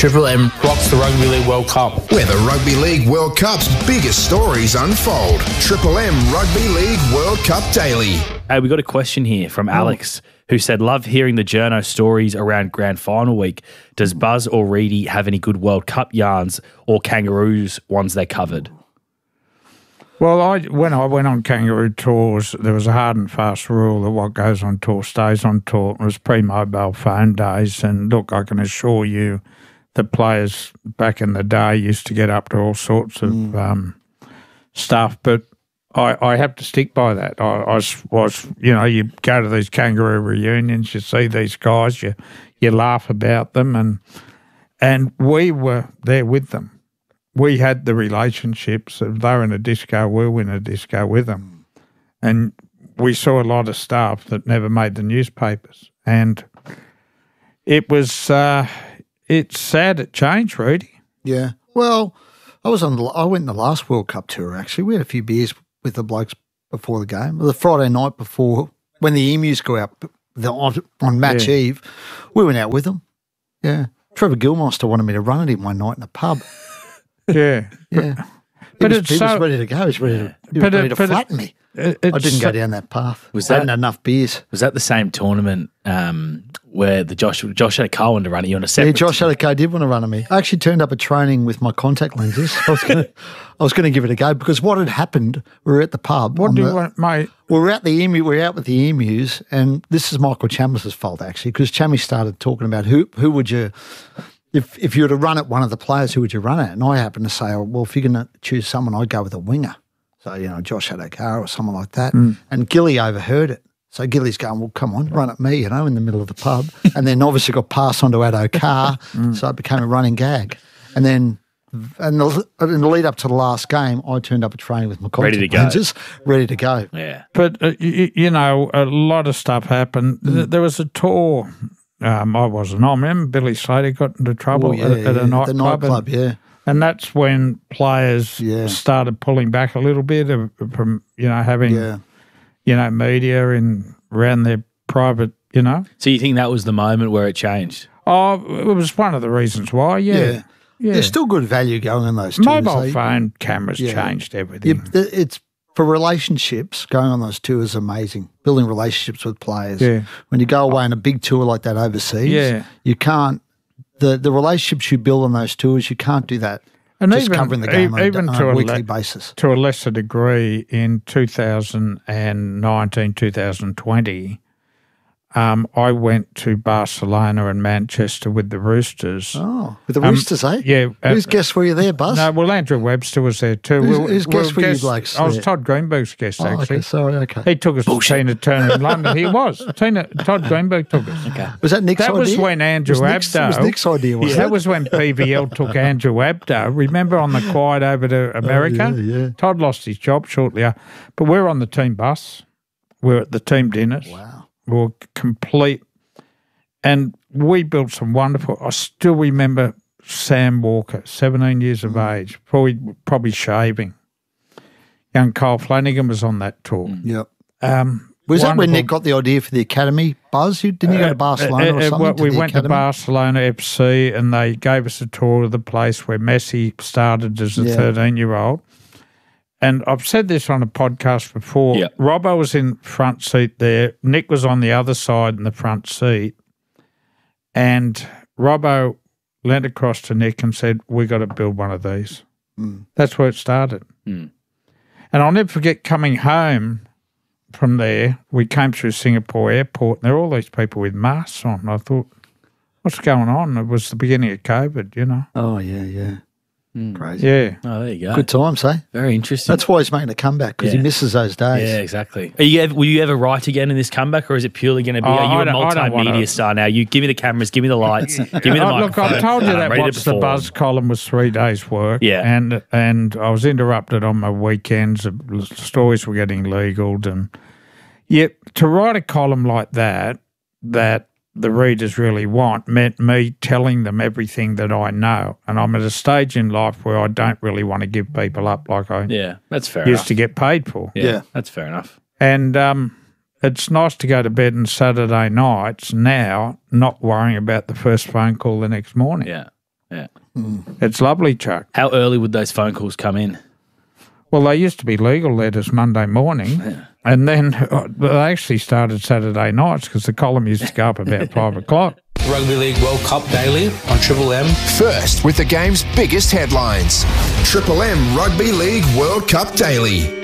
Triple M rocks the Rugby League World Cup. Where the Rugby League World Cup's biggest stories unfold. Triple M Rugby League World Cup Daily. Hey, we got a question here from Alex, who said, love hearing the journo stories around grand final week. Does Buzz or Reedy have any good World Cup yarns or Kangaroos ones they covered? Well, when I went on Kangaroo tours, there was a hard and fast rule that what goes on tour stays on tour. It was pre-mobile phone days, and look, I can assure you that players back in the day used to get up to all sorts of stuff, but I have to stick by that. I was, you go to these Kangaroo reunions, you see these guys, you laugh about them, and we were there with them. We had the relationships. If they were in a disco, we were in a disco with them. And we saw a lot of stuff that never made the newspapers. And it was, it's sad it changed, Rudy. Yeah. Well, I went in the last World Cup tour, actually. We had a few beers with the blokes before the game. The Friday night before, when the Emus go out on match eve, we went out with them. Yeah. Trevor Gilmeister wanted me to run at him one night in a pub. Yeah. Yeah. But he was ready to go. He was ready to flatten me. I didn't go down that path. I hadn't had enough beers. Was that the same tournament where the Josh Adokar wanted to run at you on a separate? Yeah, Josh Adokar did want to run at me. I actually turned up at training with my contact lenses. I was going to give it a go because what had happened, we were at the pub. What do you want, mate? We were out with the Emus, and this is Michael Chambliss' fault, actually, because Chammy started talking about who would you... If you were to run at one of the players, who would you run at? And I happened to say, oh, well, if you're going to choose someone, I'd go with a winger. So, Josh Adokar or someone like that. And Gilly overheard it. So Gilly's going, well, come on, run at me, in the middle of the pub. And then obviously got passed on to Adokar, so it became a running gag. And then in the lead up to the last game, I turned up at training with my contact lenses, ready to go. Yeah. But, a lot of stuff happened. There was a tour... I wasn't on. Remember Billy Slater got into trouble at a nightclub? The nightclub, And that's when players started pulling back a little bit from, having, media around their private, So you think that was the moment where it changed? Oh, it was one of the reasons why, yeah. There's still good value going on those tours. Mobile phone cameras changed everything. It's for relationships, going on those tours is amazing. Building relationships with players. Yeah. When you go away on a big tour like that overseas, you can't the relationships you build on those tours, you can't do that. And just covering the game on a weekly basis. To a lesser degree, in 2019, 2020, I went to Barcelona and Manchester with the Roosters. Oh, with the Roosters, eh? Yeah. Whose guest were you there, Buzz? No, well, Andrew Webster was there too. Whose guest were you blokes? I was Todd Greenberg's guest, actually. Okay, sorry, okay. He took us to Tina Turner in London. He was. Todd Greenberg took us. Okay. Was that Nick's idea? That was when Andrew Abdo... That was Nick's idea, wasn't it? That was when PVL took Andrew Abdo. Remember on the quiet over to America? Oh, yeah. Todd lost his job shortly after. But we're on the team bus. We're at the team dinners. Wow. We're complete... And we built some wonderful... I still remember Sam Walker, 17 years of age, probably shaving. Young Kyle Flanagan was on that tour. Yep. Was that when Nick got the idea for the academy, Buzz? Didn't you go to Barcelona or something? We went to Barcelona FC and they gave us a tour of the place where Messi started as a 13-year-old. And I've said this on a podcast before. Yep. Robbo was in front seat there. Nick was on the other side in the front seat. And Robbo leant across to Nick and said, we got to build one of these. That's where it started. And I'll never forget coming home from there. We came through Singapore airport and there were all these people with masks on. And I thought, what's going on? It was the beginning of COVID, Oh, yeah. Crazy. Yeah. Oh, there you go. Good times, eh? Very interesting. That's why he's making a comeback, because he misses those days. Yeah, exactly. Will you ever write again in this comeback, or is it purely going to be, are you a multimedia star now? You give me the cameras, give me the lights, give me the microphone. Look, I told you that What's the Buzz column was 3 days' work. Yeah. And I was interrupted on my weekends. Stories were getting legaled. And yet to write a column like that the readers really want meant me telling them everything that I know. And I'm at a stage in life where I don't really want to give people up like I that's fair used to get paid for. Yeah, that's fair enough. And it's nice to go to bed on Saturday nights now not worrying about the first phone call the next morning. Yeah. Yeah. It's lovely, Chuck. How early would those phone calls come in? Well, they used to be legal letters Monday morning, and then they actually started Saturday nights because the column used to go up about 5 o'clock. Rugby League World Cup Daily on Triple M. First with the game's biggest headlines. Triple M Rugby League World Cup Daily.